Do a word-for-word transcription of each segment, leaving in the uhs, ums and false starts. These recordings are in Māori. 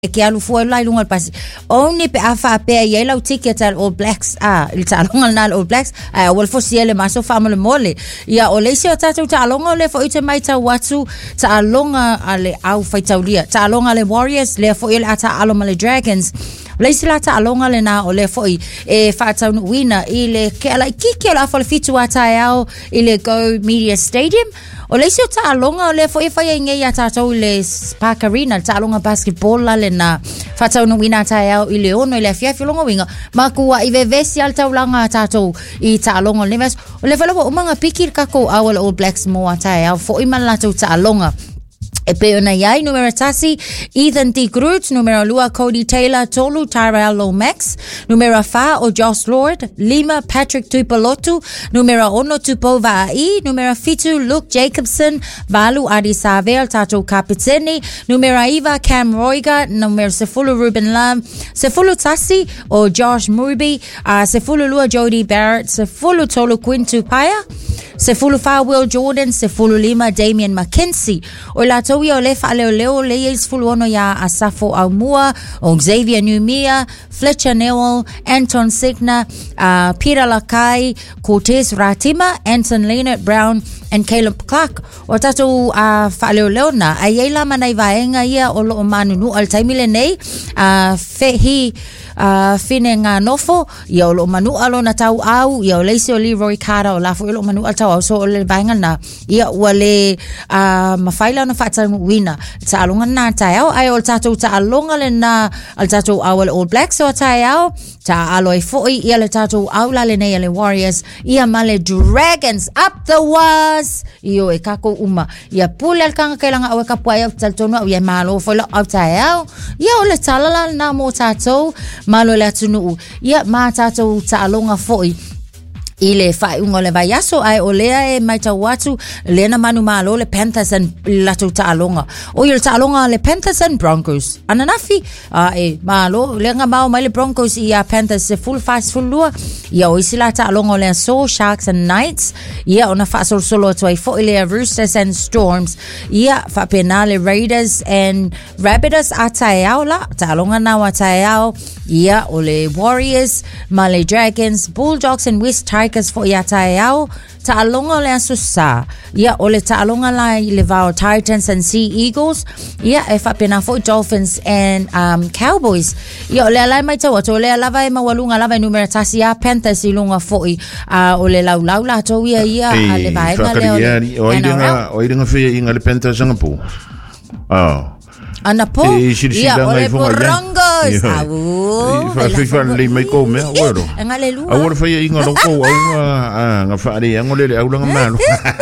ke alu fo lai lunga pas only pe afa pe yellow ticket al All Blacks ah il talonga na All Blacks ah wal fo siele maso family mole ya ole se tatu talonga le fo ite mai ta watu talonga ale au faitaulia talonga le Warriors le fo il ata alomale Dragons le sila talonga le na ole fo e fatau wina ile ke ala kiki ala fo fitu ata yao ile Go Media Stadium ole se talonga le fo e fa nge ya tatu le Spark Arena talonga basketball la le na fatau no wina ta yao ile ono ile afia filonga winga makua i vevesi al taulanga tatou i talonga le mes ole fo lo manga pikir kako awal All Blacks mo ata yao fo i man la tu talonga e pe ona yai numero tasi Ethan D. Groot, numero lua Cody Taylor, tolu Tyrell Lomax, numero fa o Josh Lord, lima Patrick Tupolotu, numero ono Tupo Vai, numero fitu Luke Jacobson, valu Adi Savel, tato kapiteni, numero iva Cam Roiga, numero sefulu Ruben Lam, sefulu tasi o Josh Murby, uh, sefulu lua Jody Barrett, sefulu tolu Quinn Tupaya, sefulu fa Will Jordan, sefulu lima Damian McKenzie, o la towi o le fa leo leo le is fulu ono ya Asafo Aumua, o Xavier Numia, Fletcher Newell, Anton Signa, uh, Peter Lakai, Cortez Ratima, Anton Leonard Brown, and Caleb Clark. O tato uh, fa leo leo na ayela manai vaenga ia o lo manu nu al taimile nei uh, fe hi uh, fine ngā nofo ia o lo manu alo na tau au ia o leisi o Leroy Carter o lafo i lo manu al tau au so o le vaenga na ia ua le uh, mafaila na fata wina ta alonga na tai au ai o tato ta alonga le na al tato au All Blacks o tai au ta aloi foi ia le tato au la le nei le Warriors ia male Dragons up the was io e kako uma ia pule al kanga kailanga au e kapuai au taltono au ia malo foi lo au tai au ia o le talala na mo tato malo le atunu ia ma tato ta alonga foi ile fa ungo le vayaso ai olea e mai tau watu le na manu malo le Panthers and lato talonga o il talonga le Panthers and Broncos ananafi a e malo le nga mau mai le Broncos ia Panthers se full fast full lua ia o isila talonga le so Sharks and Knights ia ona fa sol solo to ai fo ile Roosters and Storms ia fa penale Raiders and Rabbitohs atayao la talonga na watayao ia ole Warriors Malay Dragons Bulldogs and West Tigers for Yatayao, Ta'alonga le Susa, ya ole Ta'alonga la Levao Titans and Sea Eagles, ya e fapena for Dolphins and um, Cowboys, ya ole alai mai tawa, to ole alava e mawalunga lava numero tasia Panthers ilunga foi, uh, ole lau lau la to ia ia a leva e ngale ole N R L. O iringa fia inga le Panthers anga po. Ah. Ana po, ia ole Broncos, au. Fa fa fa le mai ko me, oro. Ngale lua. Au fa inga lo ko au nga nga fa ri ngole le au nga malo.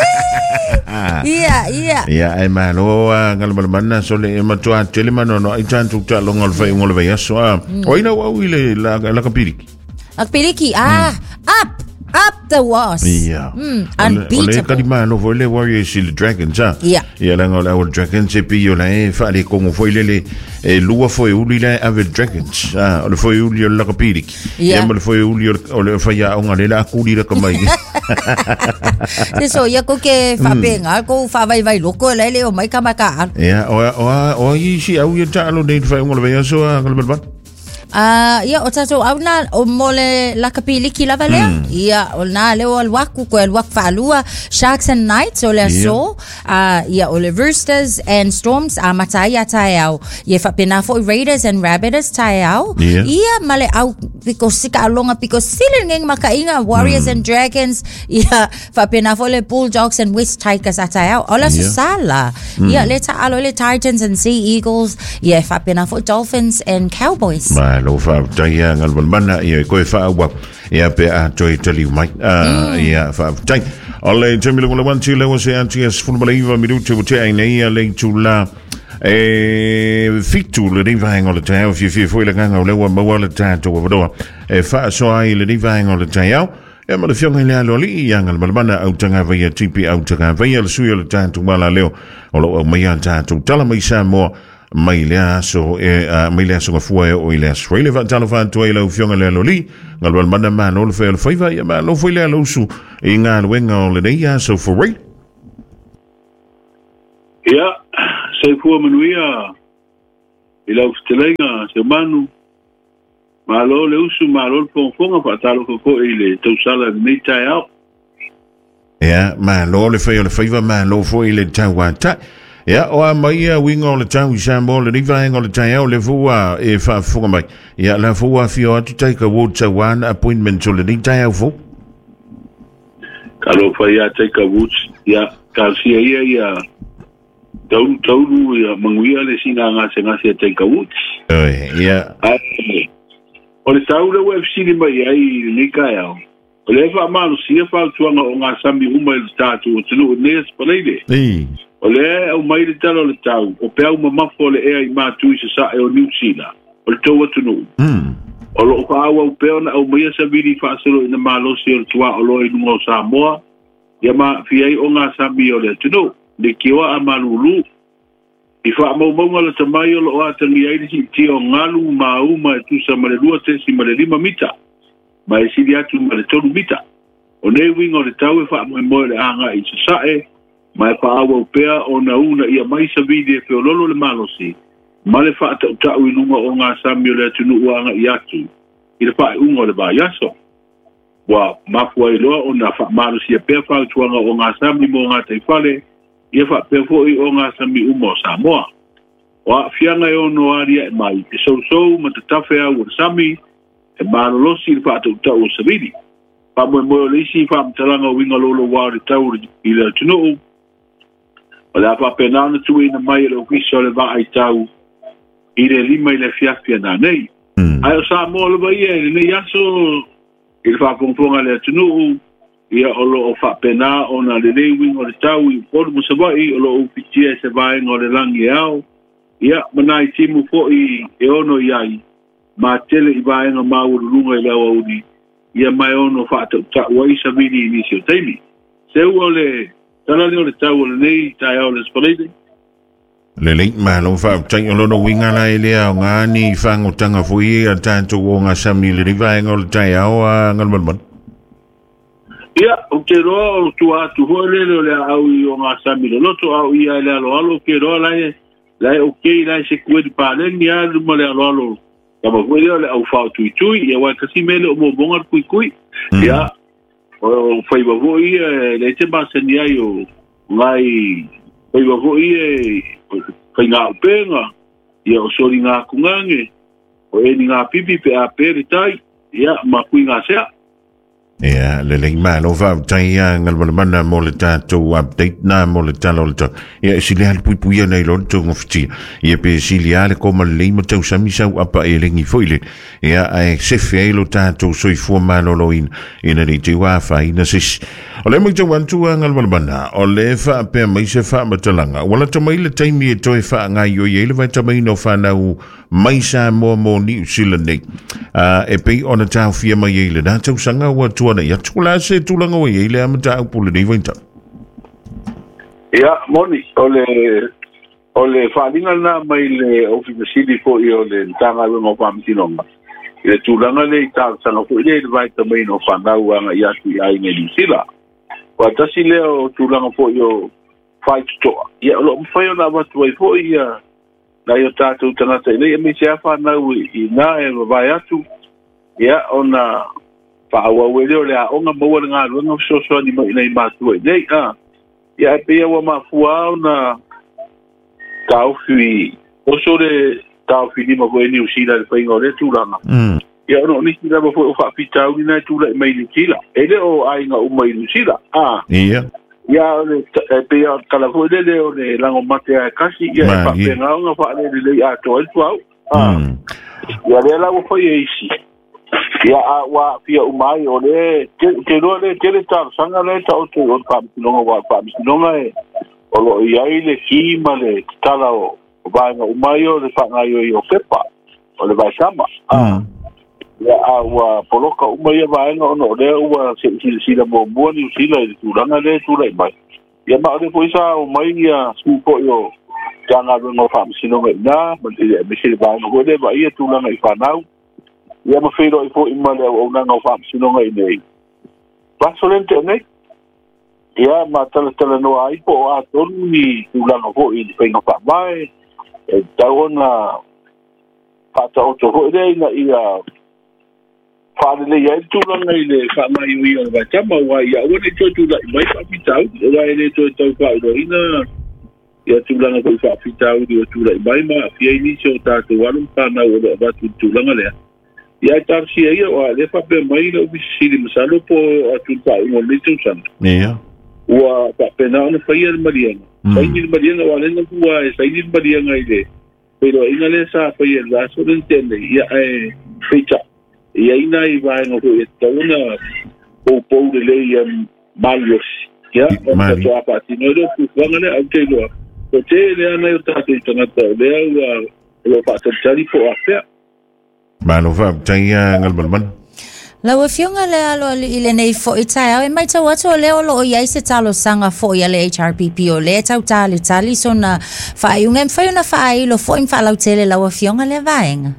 Ia, ia. Ia ai malo ngal malmana so le matua tele mano no ai tantu ta lo ngol fa ngol va yaso. O ina wa ile la la kapiriki. Kapiriki, ah, up. Up the was. Yeah. Mm, unbeatable. Ole kalima no foi le Warriors le Dragons. Yeah. Ia la ngola o Dragons e pio la e fa le kongo foi le e lua foi uli la ave Dragons. Ah, ole foi uli la kapirik. Ia mo foi uli ole fa ya onga le la kuli la kamai. Eso ia ko ke fa penga ko fa vai vai loko le le o mai kamaka. Ia o o o i si au ia ta lo dei fa ngola vai so ngal Ah, ia o tato au na o mole la kapiliki lava lea ia o na leo al waku ko al wak falua Sharks and Knights o le so ah ia o le Roosters and Storms a matai atai au ia fa pena fo Raiders and Rabbitohs tai au ia male au piko sika longa piko silingeng makainga Warriors and Dragons ia fa pena fo le Bulldogs and West Tigers atai au ola sala ia le ta alo le Titans and Sea Eagles ia fa pena fo Dolphins and Cowboys. Lo fa taya ngal balmana ia ko fa wa ia pe a toi tali mai ia fa tai ole temi lo wan ti lo se anti as football iva minuto te ai nei le tu la e fitu le diva ngol te au fi fi foi la ngol le wa wa le tato wa do e fa so ai le diva ngol te au e ma le fiong le lo li ia ngal balmana au tanga va ia tipi au tanga va ia le su le tato mala leo o lo mai tato tala mai sa mo mai lea so e mai lea so ngafua o ile Australia va talo fa to ile ufionga le loli ngal wal manda man o le fe le faiva ya ma lo foi le lo su e nga wenga o le dia so for right ya se fu manuia ila ustelenga se manu malo le usu malo fonfonga pa talo ko ile to sala ni tai au ya malo le fai le faiva malo fo ile tawata ya o mai wingo le tau sambo le riva ngo le tai au le fua e fa fuga mai ya la fua fio atu tai ka wota one appointment so le tai au fo kalo fai ya tai ka wut ya ka sia ia ya tau tau ya manguia le singa nga se nga se tai ka wut eh ya o le tau le web sini mai ai ni ka ya o le fa malu sia fa tuanga o nga sambi uma le tatu o tunu nes paleide eh o le o mai le talo le tau o pe uma mafo le e ma tu se sa e o New Zealand o le tau tunu mm o lo fa o pe ona o mai sa bili fa selo ina malo si o tua o lo i no Samoa ya ma fi ai o nga sambi o le tunu le kiwa amalulu i fa mo mo le tamai o lo atangi ai si ti o ngalu ma uma tu sa male lua te si male lima mita mai si dia tu male tolu mita o ne wingo le tau e fa mo mo le anga i sa e mai pa awa pea o na una ia mai sa vide fe o lolo le malo si ma le fa ta ta u lunga o nga samio le tunu uanga i atu i le pa ungo le ba yaso wa ma fua i loa o na fa malo si e pea fa tuanga o nga sami mo nga te fale ia fa pe fo i o nga sami umo Samoa wa fianga e ono aria e mai e so so ma te tafe au o sami e malo losi i fa ta ta o sabidi pa mo mo le si fa mtalanga winga lolo wa le tau i le tunu o la pa pena na tu ina mai le ofiso le va ai tau i le lima i le fiafia na nei ai o sa mo le vai e ne yaso il fa pomponga le tunu ia o lo o fa pena ona le le wing o le tau i por mo se vai o lo oficia se vai no le langi au ia mana i timu fo i e ono iai ma tele i vai no ma urunga i lawa uri ia mai ono fa ta ta wai sa vini inisio taimi se o le tala ni o le tau le nei tai au le spalete le lei ma lo fa tai o no winga la ile a ngani fango tanga foi a tanto o nga sami le riva ngol tai au ngal mon ia o ke ro tu a tu ho le le au i o nga sami le loto au ia le alo alo ke ro la e la o ke la se ku di pa le ni a lu mo le alo alo ka mo le le au fa tu tu ia wa kasi mele o mo bonga kui kui ia o fai ba voi le te ba se ni ai o mai fai ba voi e fai nga penga ia o sori nga kungange o e ni nga pipi pe a pere tai ia ma kui nga sea ya le le ma lo va tai ngal mana mo le tato update na mo le talo le ya si le al pui pui nei lo to ngofti ia pe si le ale ko ma le mo tau sami sa apa e le ngi foile ya ai se fe lo tato so i fo ma lo lo in ina ni te wa fa ina sis o le mo te wan tu ngal mana o le fa pe mai se fa ma talanga wala to mai le taimi e to e fa nga yo ye le va to mai no fa na u mai sa mo mo ni sila nei e pe ona tau fia mai ye le na tau sanga wa tu na ya tula se tula ngo ye le amata pule ni venta ya moni ole ole falinga na mai le office di fo io le tanga no pamti longa le tula nga le ta sana ko le vai ta mai no fanga wa ya tu ai ne di sila wa ta si le o tula nga fo io fight to ya lo fo io na va tu fo ia na yo ta tu tana te le mi se fa na i na e va ya tu ya ona pa wa wele o le a onga mo le nga lo so so ni mai nei ma tu nei a ya pe wa ma fua na tau fi o so le tau fi ni mo ko ni usila le pe ngore tu la mm ya no ni sila mo fo fa fi tau ni na tu le mai ni sila ele o ai nga o mai ni sila a ia ya le pe ya kala fo le le o le lango mate a kasi ya pa pe nga nga fa le le a to el tu a ya le la fo ye isi ya wa pia umai o le ke no le ke le tar sanga le ta o to o pa no wa pa no e o lo ia ile ki ma le tala o ba nga umai o le fa nga yo yo pepa o le ba sama ah ya wa poloka umai ba nga no le wa se si si la bo bo ni si la tu ranga le tu le ba ya ma le foi sa umai ya su ko yo tanga no fa no na ma le me se ba no le ba ia tu ranga i fa nau ia ma fero i fo i male o nanga o fam sinonga i nei pasolente nei ia ma tala tala no ai po a tonu ni ulanga fo i penga fa mai e taona Pata o to ho le na ia fa le ia tu langa ile fa mai ui o va chama wa ia o le to tu la mai fa pitau wa ile to to fa do ina ia tu langa ko fa pitau di tu la mai ma fi ini so ta to wa lu pa na o va tu tu langa le ia tar si ia wa le fa pe mai le bi si di masalo po a tu pa o le tu san ia wa pa pe na no fa ia mariana fa ia mariana wa le no wa sa ia mariana ile pero ina le sa fa ia la so entende ia e fecha ia ina i vai no ko tona o po de le ia malios ia o to apa ti no le fu ngale au te lo o te le ana o ta te tanga ta le au lo pa te tali po afia ma no va tanga ngal balman la wa fionga le alo ile nei fo itai e mai tau atu le o lo ia se talo sanga fo ia le H R P P o le tau tali tali sona fa iunga fa una fa i lo fo in fa la tele la wa fionga le vaenga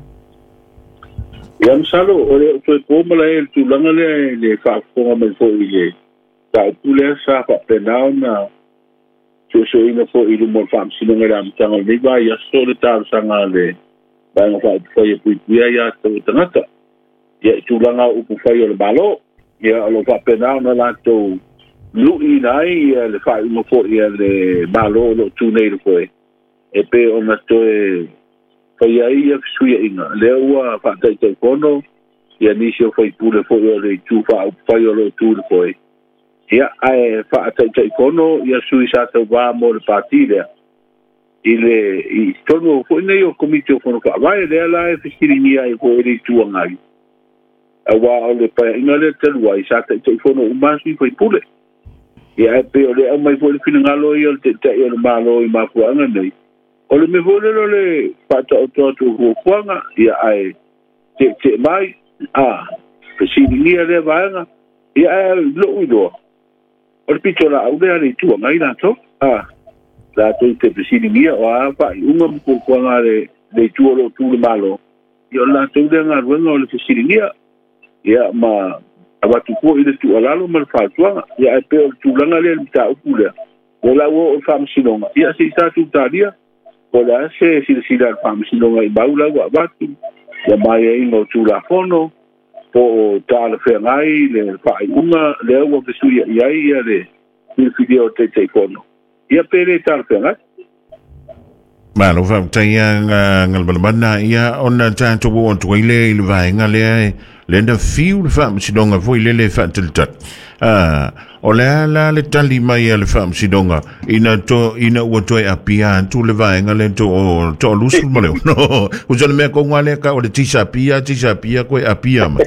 ia msalo o le to ko mala e tu langa le le fa ko ma fo ile ta tu le sa pa penao na so so ina fo i mo fam sino ngara mtanga le va ia so le tau sanga le ba nga fa fo ia pu ia ia to tanata ia tu langa u pu fa le balo ia lo fa penao na la to lu i nai le fa mo fo ia le balo lo tu nei fo e pe ona to e ia ia suia inga le ua fa tai tai kono ia nisi o fai pule fo o le tu fa fa o lo tu le foi ia ai fa tai tai kono ia sui sa te va mo le partida ile i tono fo nei o komite o kono fa vai le la e fisiria e ko le tu ngai a wa o le pa ina le te wa i sa tai tai kono o masi fai pule ia pe o le mai fo le fina lo ia te te o malo i ma fu anga nei o le me vole lo le pata o totu ho kuanga ia ai te te mai a pesi ni le vaanga ia ai lo udo o le pitola au le ali tu ngai na to a la to te pesi ni o a pa unga ko kuanga le le tu lo tu le malo ia la to de nga ruenga o le pesi ni ia ma aba tu ko ile tu ala lo mal fa tuanga ia ai pe o tu langa le ta o pule o la o fam sinonga ia si sa tu talia Ola se si si da fam si no ngai baula wa batu ya mai ai no tu la fono po ta le fe ngai le fa una le o que suia ia ia le il video te te kono ia pere ta fe ngai ma lo fa tanga ngal balbana ia ona ta to wo to ile ile vai ngale le nda fiu le fam si donga foi le le fa tiltat ah ola la le tali mai le fam si donga ina to ina wo to apia tu le vai ngale to to lusul mo no o jole me ko ngale ka o le tisa pia tisa pia ko apia ma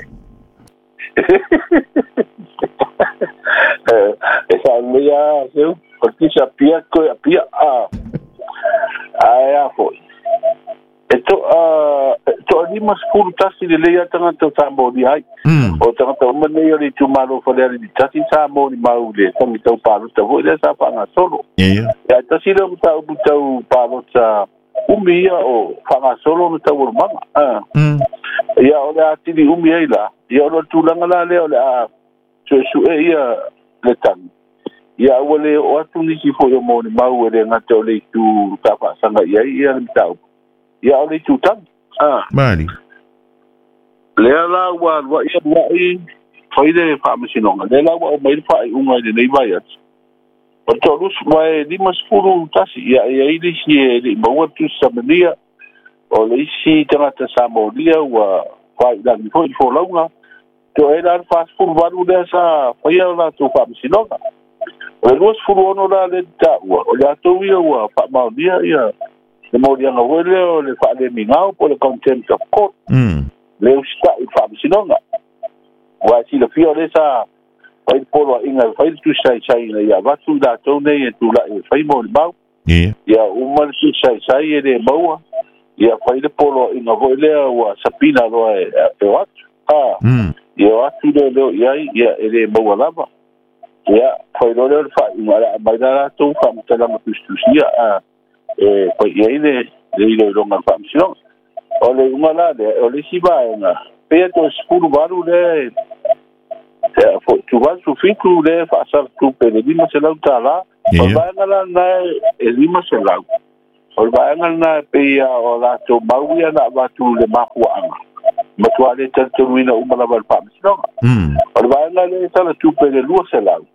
eh esa mia eu o tisa pia ko apia ah ai foi eto a to ni mas furu tasi le ya tanga to tambo di ai o tanga to mane yo ni tu malo fo le di tasi sa mo ni mau le to mi to pa lo to le sa pa na solo ya ya tasi lo ta bu to pa lo sa umia o fa na solo no ta urma ah ya o le ati di umia ila ya lo tu langa la le o le a so su e ya le tan ya o le o atu ni si fo yo mo ni mau le na to le tu ta pa sanga ya ya ni ta ia o le tutan ah mali le la wa wa ia wa i foi de farmacinonga le la wa o mai fa unga de nei vai at o to lus mai di mas furu tasi ia ia i si le mo tu samania o le si tanga ta samolia wa fa da ni foi fo longa to era fast food varu de sa foi la tu farmacinonga o lus furu ono la le ta wa o la to ia wa fa ma dia ia le mo dia no le le fa le mingau po le contempt of court mm le sta i fa sinonga wa si le fio le sa pa il polo inga fa il tu sai sai ya va tu da to ne e tu la e fa mo ba yeah ya u mal tu sai sai e le mo ya fa il polo inga vo le wa sapina lo e e wat ah mm ya tu le lo ya ya e le mo la ba ya fa lo le fa ma ba da to fa ta la tu tu ya ah e poi ile le ile lo nga fam sino o le ngala de o le siba nga pe to skulu baru le e fo tu vas su fiku le fa sa tu pe le dima se la tala o ba ngala na e dima se la o vaanga na pe o la to bauia na va tu le makuanga matuale tantuina umala val pam no mm o vaanga le tala tu pe le lu se la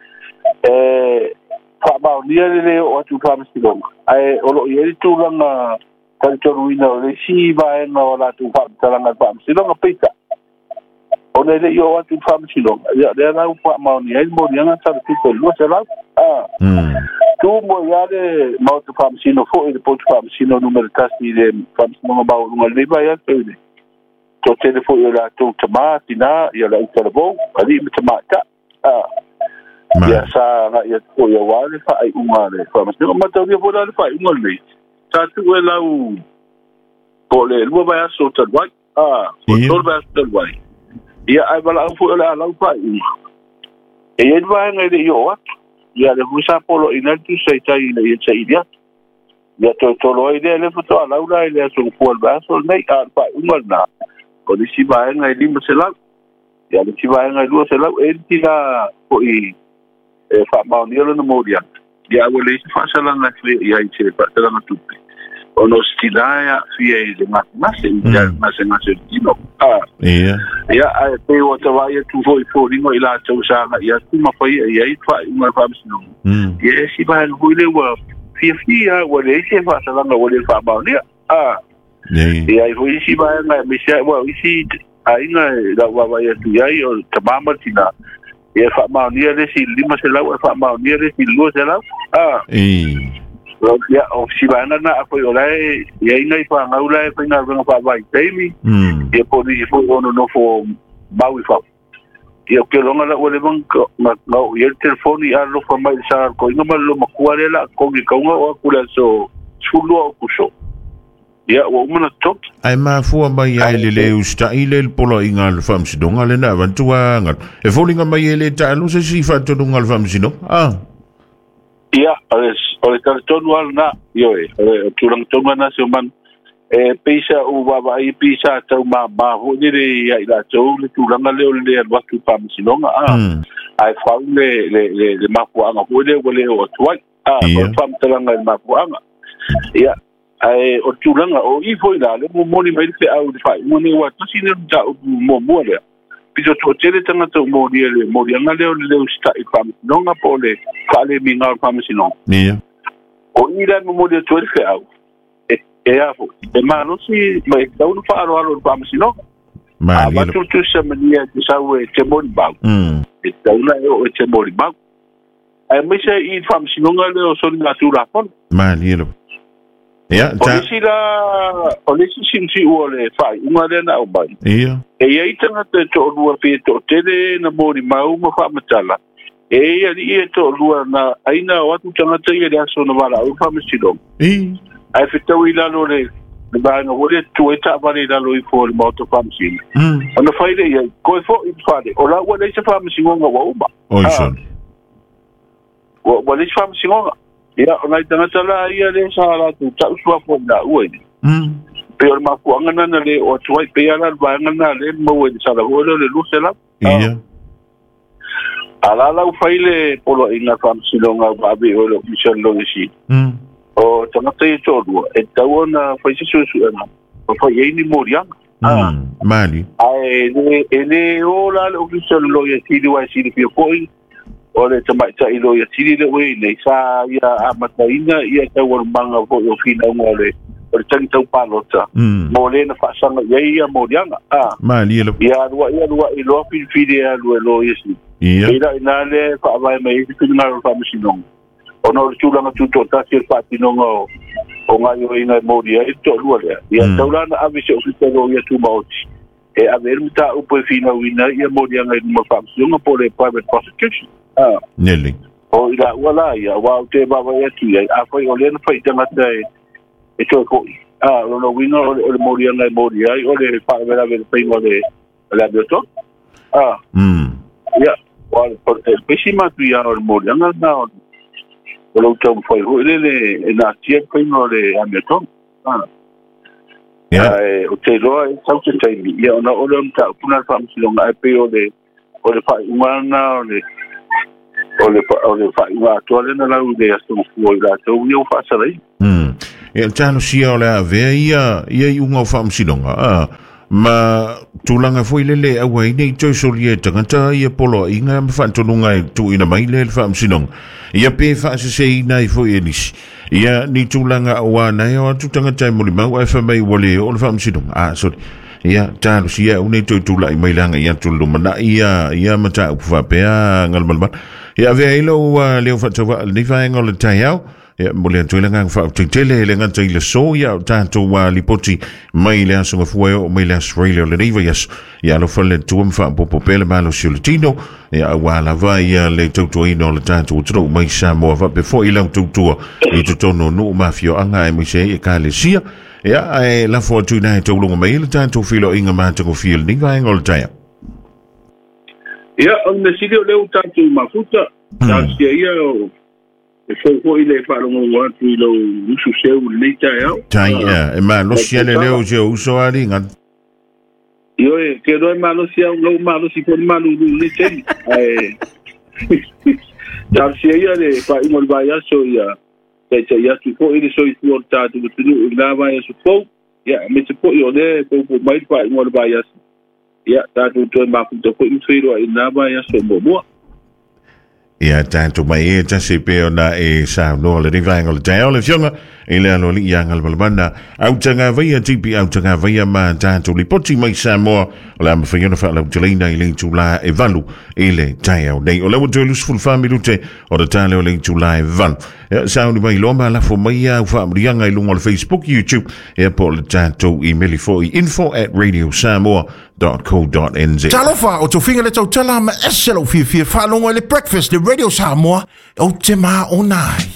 eh fa ba ni le o tu pam no ai o lo ye tu langa tantuina le si va no la tu pam tala pam no peita o le yo tu pam no ya le na pa ma ni ai mo ni nga tala tu pe lu se la ah mm tu mo ya de mo tu pam sino fo e po tu pam sino numero tasti de pam sino ba un le ba ya pe to telefo la tu tomati na ya la telefo ali mi tomata ah ya sa na ya ko ya wale fa ai uma le pam sino ma to ya bola fa uma le ta tu e la u ko le lu ba ya so ta wa ah ko ba so wa ya ai bala fu la la fa uma e ya ba ngai yo wa ya le husa polo ina tu sai tai le ya sai dia ya to to lo ide le foto ala ura ile so fuol ba so nei a pa umal na ko di si ba ngai di masela ya di si ba ngai lu sela e ti la ko i e fa ma ni lo no modia ya wo le fa sala na fle ya i se pa tela na tu ono stilaya fie de mas mas ya mas mas di no ah yeah ya ai pe o te vai tu foi foi no ila tu sa ya tu ma foi ya i fa uma fa no mm ye si ba no ile wa fi fi ya wa le se fa sa nga wa le fa ba ni ah yeah ya foi si ba nga mi sa wa si ai nga da wa wa ya tu ya o te mama tina ye fa ma ni le si lima se la wa fa ma ni le si lo se la ah eh ya o si ba na na ko yo lai ya ina i fa nga ula e pa nga nga fa vai temi mm e po ni fo ono no fo bawi fa e o que longa la ole ban na na e el telefoni a lo fa mai sa ko ina ma lo makuare la ko ki ka nga o kula so chulo o kuso ya o mana top ai ma fu ba ya le le usta ile el polo ingal fam si donga le na van tua ngal e folinga mai ele ta no se si fa to ngal fam si no ah ya es o le tonu al na yo e tu lang tonu na se man e pisa u baba i pisa tau ma ma ho ni le ya ila tau le tu lang le le wa tu pa mi longa ah ai fa le le le ma ku anga ho le le o tu ah o pam tlang le ma ku anga ya ai o tu lang o i foi la le mo moni mai se au fa mo ni wa tu sine da mo mo le piso to tele tanga to mo ni le mo ni anga le le sta i pam longa po le fa le mi ngal pam si no yeah o ira mo mo de to le au e e a fo e ma no si mai da un fa ro ro pam si no ma ma tu tu se me ni e sa we te mo ba mm e da una o te mo ba ai me se i pam si no ngal o so na tu la fon ma ni lo ya ta o si la o le si sin si o le fa una le na o ba yeah e ia tanga te to lua pe to tele na mo ni mau ma fa matala e ia ni e to lua na aina o tu tanga te ia so na wala o fa misido eh ai fita wi la lo le le ba no o le tu e ta vale la lo i fo le mo to fa misido mm ona fa ile ia ko fo i fa le o la o le se fa misido nga wa uba oi son o o le fa misido nga ia ona tanga tala ia le sa la tu ta uswa fo na ue mm pero ma ku anga na le o tu ai pe ala ba anga na le mo we sa la o le lu se la yeah ala la faile polo ina fam silonga ba be o lo mission lo si mm o tanga te to do e tawona fa si su su na o fa ye ni moria ah mali ai ne ene o la lo mission lo ye si wa si fi ko o le tama ta ilo ye si le we le sa ya amata ina ia ta wor manga fo yo fina mo le o tang tau palota mo le na fa sanga ye ia moria ah mali lo ia wa ia wa ilo fi fi de lo lo ye si yeah ila ina le fa vai mai ki na ro fa misinon ono tu la tu to ta si fa ti no o o nga yo ina mo dia to lu le ia to la na avise o te lo ia tu mauti e a ver muta o po fina wina ia mo dia ngai mo fa misinon po le private prosecution ah nele o ila wala ia wa te ba va ia tu ia a foi o le na fa tanga te e to ko ah no wina o le mo dia ngai mo dia o le fa vera ver pe mo le la bioto ah mm ia wal por el pésima tu ya el moria na na o lo que foi o le le na tia foi no le ameton ah ya o te lo e sau te tai ia na o lo ta puna fa mi lo ngai pe o le o le fa umana o le o le o le fa wa to le na la u de aso fu la to u fa sa lai mm e talo sia o le ave ia ia i unga fa msinonga a ma tulanga foi lele a wai nei toi solie tangata ia polo inga fa tonunga tu ina mai le fa msinonga ia pe fa se se ina i foi enis ia ni tulanga wa na ia tu tangata mo ma wa fa mai wole o fa msinonga a so ia talo sia unei toi tula i mai langa ia tulu mana ia ia mata ufa pe ngal malba ia ve ilo leo fa twa ni fa ngol tayau ya mole tuela ngang fa tele le ngang tele so ya tanto wa lipoti mai le aso fueo mai le Australia le riva yes ya lo fale tuam fa popo pele malo sultino ya wa la va ya le toto ino le tanto tro mai sa mo va before ilang toto i toto no no mafio anga mai se e ka le sia ya ai la fortuna to lo mai le tanto filo inga ma to feel ni va ngol taya ya on me sidio le tanto mafuta ya sia ya e fo fo ile fa lo mo tu lo usu seu le taya tai e ma lo sia le le o je uso ali nga yo e ke do ma lo sia lo ma lo si por ma lo le teni ai ya sia ya le fa i mo ba ya so ya te te ya tu fo ile so i tu ta tu tu la va ya so fo ya me te po yo de po po mai fa i mo ba ya ya ta tu tu ma ku to ko i fero i la va ya so mo mo ia tanto mai e tasi pe ona e sa no le rivanga le tayo le fionga e le alo li yanga le balbana au tanga vai tipi au tanga vai ma tanto li poti mai sa mo la ma fiona fa la utelina i le tula e valu e le tayo dei o le wo tolu full family te o le tayo le tula e val sa ni mai loma la fo mai au fa rianga i lungo le Facebook YouTube e po le tanto email fo info at radio samoa dot co dot n z Talofa o to finga le tau tala ma eselo fi fi fa longo le breakfast le Radio Samoa o te ma onai.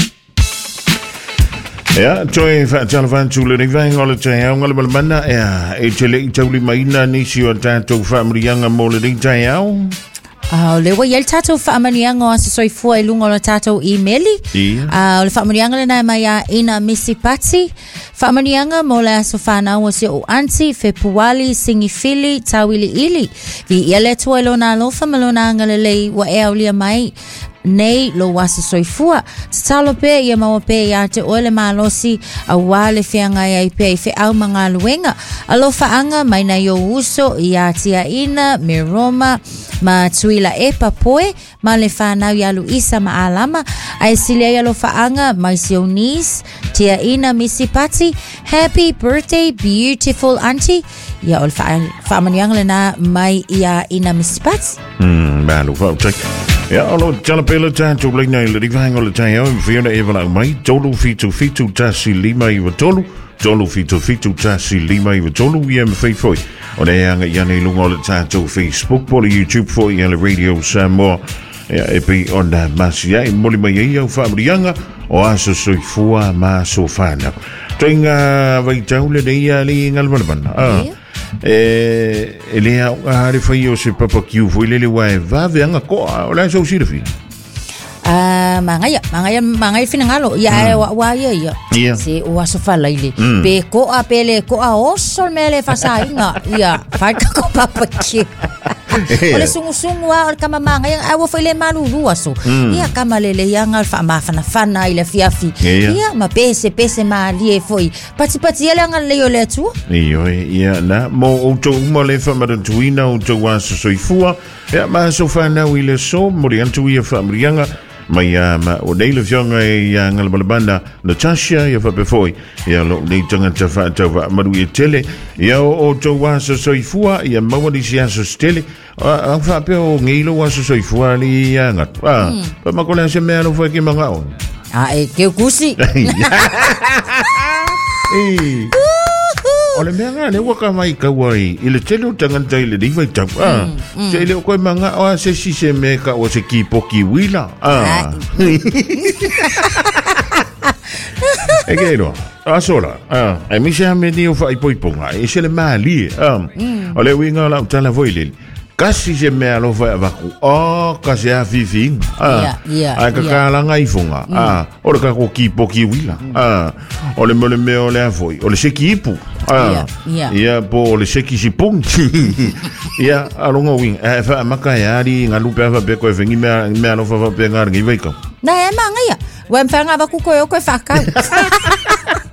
Ja, toi fa tala tu le rivanga le tai au ngale balmana e e tele i tauli maina nisi o tatou whaamrianga mo le tai au. Ah, le wa yel tatou whaamanianga o se soifua e lunga o tatou e-maili. Ah, le whaamanianga le nai mai a ina misi pati. Whaamanianga mo le aso whanau o se o anti, fepuali, singifili, tawili ili. Vi ia le tua ilo na alofa malona angale lei wa e aulia mai. Nei lo wasa soifua tatalo pe ia maua pe ia te ole malosi a wale whianga ia pe i fe au mga luenga alofa anga mai na yo uso ia tia ina me Roma ma tuila e papoe ma le whanau ia Luisa ma alama ai silia ia alofa anga mai si Eunice tia ina misi pati happy birthday beautiful auntie ia ole whaamanianga le na mai ia ina misi pati hmm malu whau check. Ja, hallo, Jalapela Tato, Blake Nail, die Vangel, de Tayo, Fiona Evan out mai, Tolu Fitu Fitu Tassi Lima Iva Tolu, Tolu Fitu Fitu Tassi Lima Iva Tolu, wie hem faithful. O de hanga Janne Lungo de Tato, Facebook, Polly YouTube voor je radio Samoa. Ja, epi onda masia, moli mai eu fabrianga, o aso soi fua ma so fana. Tenga vai taule de ia li ngalban. Ah. Eh, ele a re foi o se papa kiu foi lele wa va veanga ko ola so sirfi ah mangaya mangaya mangaya finangalo ya wa wa ya ya si o aso fala ile pe ko a pele ko a oso mele fasainga ya fa ko papa kiu ole sungu-sungu a ole kamamanga yang awa foi le malulu aso ia kamalele yang alfa mafana fana ile fiafi ia ma pese pese ma lie foi pati pati ele nga le ole tu iyo ia na mo o to mo le fa ma tuina o to wa so soifua ia ma so fa na ile so mo ri antu ia fa mrianga mai ma o dele fionga ia ngal balbanda Natasha ia fa befoi ia lo ni tanga ta fa ta ma du tele ia o to wa so soifua ia ma wa di sia so stele a fa pe o ngilo wa so soifua ni ia ngat ah pa ma kola se me lo foi ki manga on ah e ke kusi eh ole me nga le waka mai ka wai ile tele tanga tai le di vai tap ah se ile ko manga o se si se me ka o se ki poki wila ah e ke no a sola ah e mi se me dio fa i poi ponga e se le mali ah ole winga la tala voi le kasi se me alo fa va ku o kasi a viving ah a ka kala ngai funga ah ole ka ko ki poki wila ah ole me le me ole a voi ole se ki ipu ah ia po le se ki si pung ia alonga wing e fa maka ya ri ngalu pe fa pe ko vengi me me alo fa fa pe ngar ngi vai ka na e manga ia wa mfanga va ku ko ko fa ka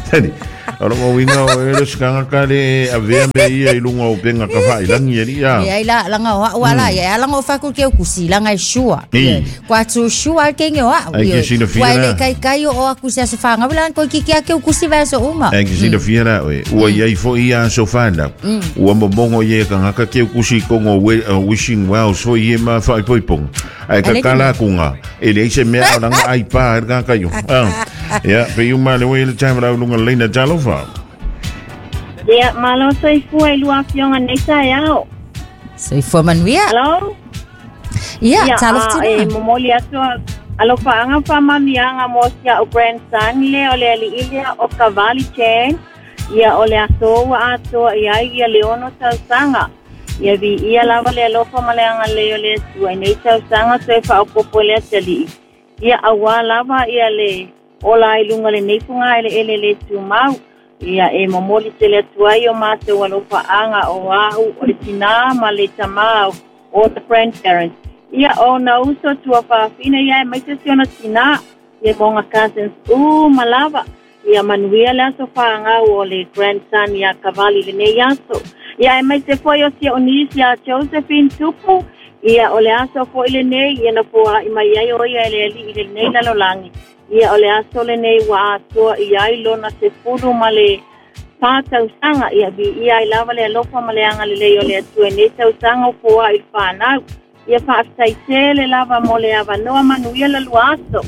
Tani. Ora mo winga o e skanga kale a vea me ia i lunga o penga ka fai langi e ia. Ia ila langa o wala ia langa o faku ke kusi langa i shua. Kwa tu shua ke nge wa. Ai ke sina fia. Wai kai kai o akusi se fanga bilan ko ki ke kusi va so uma. Ai ke sina fia na o ua ia i fo ia so fanda. Ua mo bongo ye ka ngaka ke kusi ko ngo wishing well so ye ma fai poi pong. Ai ka kala kunga. Ele se me langa ai pa ka ka yo. Ya, pe uma le we le chamra lunga leina jalo. Ya, malo soy fue lua fionga nesa yao. Soy fue manuia. Hello? Ya, talo tina. Eh, momoli aso alo faanga fama mianga mosia o grandson le ole ali ilia o cavalli chain. Ya ole aso wa aso ya ya leono sanga. Ya vi ia lava le lo fama le anga le ole su nesa sanga so fa o popole tali. Ya awa lava ia le ola ilunga le nefunga ele ele le tu mau. Ia e momoli te le tuai o mate walofa anga o ahu o le tina ma le tamau o the grandparents. Ia o na uso tua whaafina ia e maite si ona tina ia monga cousins u malava. Ia manuia le aso whaanga o le grandson ia Cavalli le nei aso. Ia e maite foi o si o nisi a Josephine Tupu. Ia o le aso foi le nei ia na fua i mai ai o ia ele ali i le nei lalolangi. Ia ole aso le nei wa aso ia i lona se furu ma le pātau sanga ia bi ia i lava le alofa ma le anga le lei ole atu e nei tau sanga o fua i whanau. Ia whaaftai te le lava mo le awa noa manu ia le lua aso.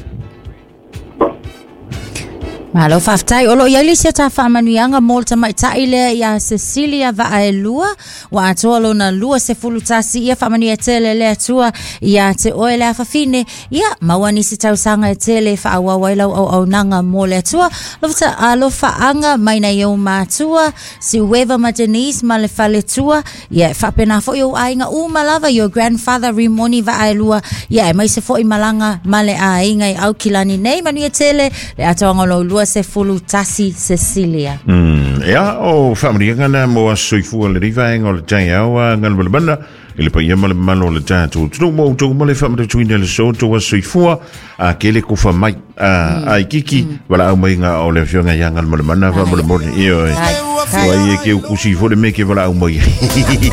Malo faftai olo ia lisia ta whamanuianga molta mai taile ia Cecilia va e lua wa atoa lona lua se fulu tasi ia whamanuia tele le atua ia te oe le awhawhine ia mawani se tausanga e tele wha wailau au au nanga mo le atua lofta alofa anga mai na iau mātua si weva ma Denise ma le whale tua ia whapena fo iau ainga u malava your grandfather Rimoni va e lua ia mai se fo i malanga ma le a inga i au kilani nei manuia tele le atoa ngolo lua se fulu tasi Cecilia. Mm, ja, o family ngana mo soifu le riva ngol tanya wa ngal balbana ile pa yema le malo le tatu tu mo tu mo le family twin le so to was soifu a kele ko fa mai a ai kiki wala au mai nga o le fionga yangal balbana fa mo le mo io wa ye ke ku si fo le me ke wala au mai